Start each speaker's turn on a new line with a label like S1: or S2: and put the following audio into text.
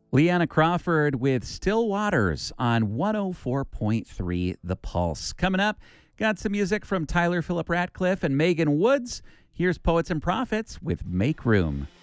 S1: Leanna Crawford with Still Waters on 104.3 The Pulse. Coming up, got some music from Tyler Phillip Ratcliffe and Megan Woods. Here's Poets and Prophets with Make Room.